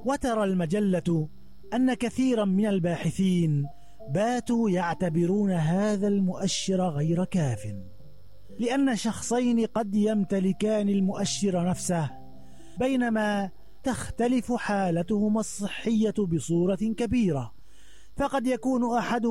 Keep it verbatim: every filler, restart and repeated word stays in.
وترى المجلة أن كثيرا من الباحثين باتوا يعتبرون هذا المؤشر غير كاف، لأن شخصين قد يمتلكان المؤشر نفسه بينما تختلف حالتهما الصحية بصورة كبيرة، فقد يكون أحد